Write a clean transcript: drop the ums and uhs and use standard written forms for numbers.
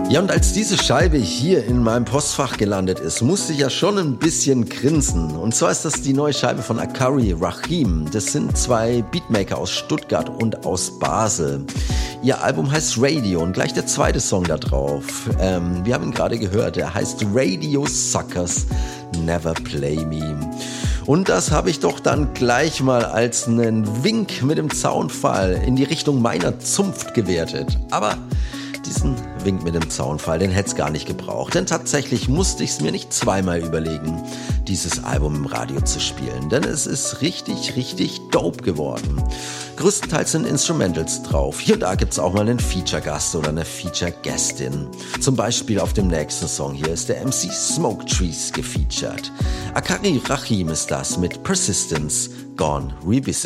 Ja, und als diese Scheibe hier in meinem Postfach gelandet ist, musste ich ja schon ein bisschen grinsen. Und zwar ist das die neue Scheibe von Akari Rahim. Das sind zwei Beatmaker aus Stuttgart und aus Basel. Ihr Album heißt Radio und gleich der zweite Song da drauf. Wir haben ihn gerade gehört, er heißt Radio Suckers Never Play Me. Und das habe ich doch dann gleich mal als einen Wink mit dem Zaunpfahl in die Richtung meiner Zunft gewertet. Aber diesen Wink mit dem Zaunpfahl, den hätte es gar nicht gebraucht. Denn tatsächlich musste ich es mir nicht zweimal überlegen, dieses Album im Radio zu spielen. Denn es ist richtig, richtig dope geworden. Größtenteils sind Instrumentals drauf. Hier und da gibt es auch mal einen Feature-Gast oder eine Feature-Gästin. Zum Beispiel auf dem nächsten Song hier ist der MC Smoke Trees gefeatured. Akari Rahim ist das mit Persistence Gone Revisited.